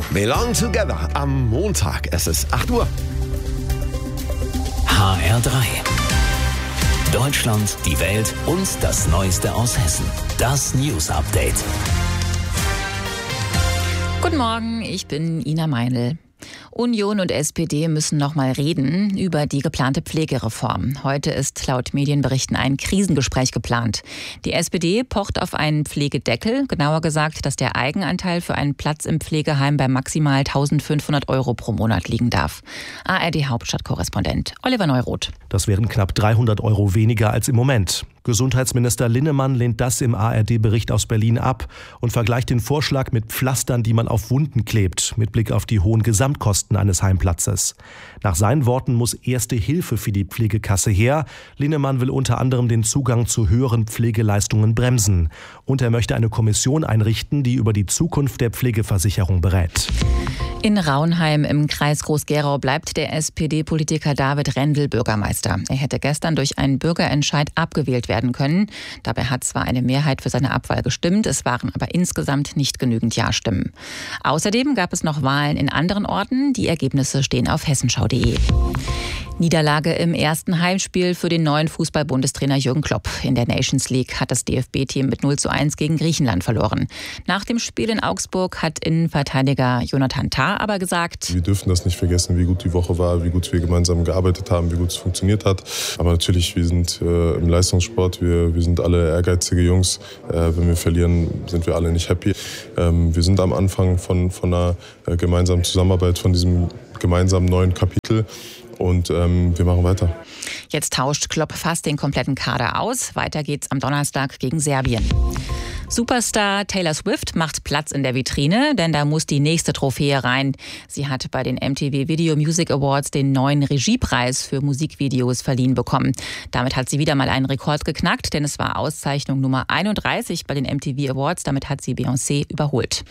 Belong Together am Montag. Es ist 8 Uhr. HR3. Deutschland, die Welt und das Neueste aus Hessen. Das News Update. Guten Morgen, ich bin Ina Meinl. Union und SPD müssen noch mal reden über die geplante Pflegereform. Heute ist laut Medienberichten ein Krisengespräch geplant. Die SPD pocht auf einen Pflegedeckel, genauer gesagt, dass der Eigenanteil für einen Platz im Pflegeheim bei maximal 1.500 € pro Monat liegen darf. ARD-Hauptstadtkorrespondent Oliver Neuroth. Das wären knapp 300 € weniger als im Moment. Gesundheitsminister Linnemann lehnt das im ARD-Bericht aus Berlin ab und vergleicht den Vorschlag mit Pflastern, die man auf Wunden klebt, mit Blick auf die hohen Gesamtkosten eines Heimplatzes. Nach seinen Worten muss erste Hilfe für die Pflegekasse her. Linnemann will unter anderem den Zugang zu höheren Pflegeleistungen bremsen. Und er möchte eine Kommission einrichten, die über die Zukunft der Pflegeversicherung berät. In Raunheim im Kreis Groß-Gerau bleibt der SPD-Politiker David Rendel Bürgermeister. Er hätte gestern durch einen Bürgerentscheid abgewählt werden können. Dabei hat zwar eine Mehrheit für seine Abwahl gestimmt, es waren aber insgesamt nicht genügend Ja-Stimmen. Außerdem gab es noch Wahlen in anderen Orten. Die Ergebnisse stehen auf hessenschau.de. Niederlage im ersten Heimspiel für den neuen Fußball-Bundestrainer Jürgen Klopp. In der Nations League hat das DFB-Team mit 0:1 gegen Griechenland verloren. Nach dem Spiel in Augsburg hat Innenverteidiger Jonathan Tah aber gesagt: Wir dürfen das nicht vergessen, wie gut die Woche war, wie gut wir gemeinsam gearbeitet haben, wie gut es funktioniert hat. Aber natürlich, wir sind im Leistungssport, wir sind alle ehrgeizige Jungs. Wenn wir verlieren, sind wir alle nicht happy. Wir sind am Anfang von einer gemeinsamen Zusammenarbeit, von diesem gemeinsamen neuen Kapitel. Und wir machen weiter. Jetzt tauscht Klopp fast den kompletten Kader aus. Weiter geht's am Donnerstag gegen Serbien. Superstar Taylor Swift macht Platz in der Vitrine, denn da muss die nächste Trophäe rein. Sie hat bei den MTV Video Music Awards den neuen Regiepreis für Musikvideos verliehen bekommen. Damit hat sie wieder mal einen Rekord geknackt, denn es war Auszeichnung Nummer 31 bei den MTV Awards. Damit hat sie Beyoncé überholt.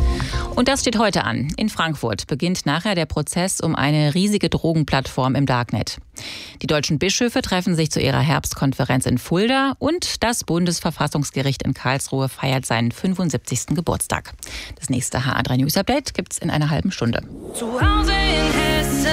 Und das steht heute an. In Frankfurt beginnt nachher der Prozess um eine riesige Drogenplattform im Darknet. Die deutschen Bischöfe treffen sich zu ihrer Herbstkonferenz in Fulda und das Bundesverfassungsgericht in Karlsruhe feiert seinen 75. Geburtstag. Das nächste HR3 News Update gibt's in einer halben Stunde. Zu Hause in Hessen.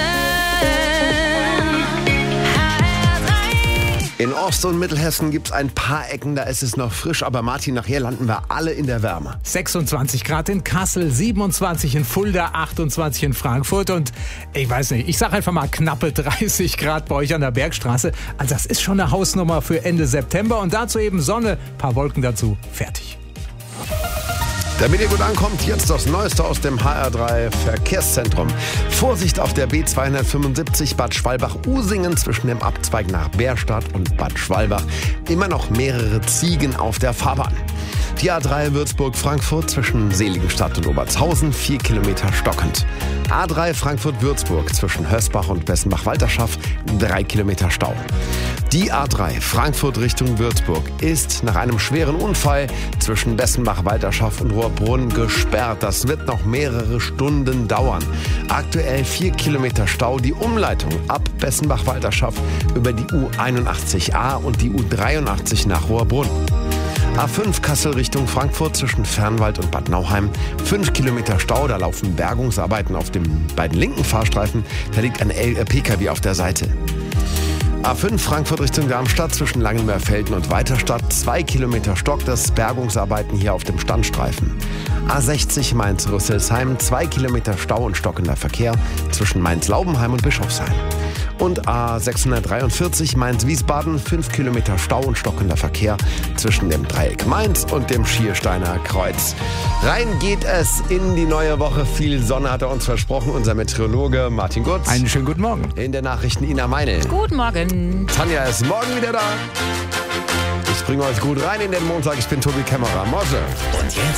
In Ost- und Mittelhessen gibt es ein paar Ecken, da ist es noch frisch. Aber Martin, nachher landen wir alle in der Wärme. 26 Grad in Kassel, 27 in Fulda, 28 in Frankfurt und ich weiß nicht, ich sage einfach mal knappe 30 Grad bei euch an der Bergstraße. Also das ist schon eine Hausnummer für Ende September und dazu eben Sonne, paar Wolken dazu, fertig. Damit ihr gut ankommt, jetzt das Neueste aus dem HR3 Verkehrszentrum. Vorsicht auf der B275 Bad Schwalbach-Usingen zwischen dem Abzweig nach Bärstadt und Bad Schwalbach. Immer noch mehrere Ziegen auf der Fahrbahn. Die A3 Würzburg-Frankfurt zwischen Seligenstadt und Obertshausen 4 Kilometer stockend. A3 Frankfurt-Würzburg zwischen Hösbach und Bessenbach-Walterschaft 3 Kilometer Stau. Die A3 Frankfurt Richtung Würzburg ist nach einem schweren Unfall zwischen Bessenbach-Walterschaft und Rohrbrunn gesperrt. Das wird noch mehrere Stunden dauern. Aktuell 4 Kilometer Stau. Die Umleitung ab Bessenbach-Walterschaft über die U81a und die U83 nach Rohrbrunn. A5 Kassel Richtung Frankfurt zwischen Fernwald und Bad Nauheim. 5 Kilometer Stau, da laufen Bergungsarbeiten auf den beiden linken Fahrstreifen. Da liegt ein PKW auf der Seite. A5 Frankfurt Richtung Darmstadt zwischen Langenmeerfelden und Weiterstadt. 2 Kilometer Stock, das Bergungsarbeiten hier auf dem Standstreifen. A60 Mainz-Rüsselsheim. 2 Kilometer Stau und stockender Verkehr zwischen Mainz-Laubenheim und Bischofsheim. Und A643 Mainz-Wiesbaden, 5 Kilometer Stau und stockender Verkehr zwischen dem Dreieck Mainz und dem Schiersteiner Kreuz. Rein geht es in die neue Woche. Viel Sonne hat er uns versprochen, unser Meteorologe Martin Gutz. Einen schönen guten Morgen. In den Nachrichten Ina Meinl. Guten Morgen. Tanja ist morgen wieder da. Ich bringe euch gut rein in den Montag. Ich bin Tobi Kämmerer. Morse. Und jetzt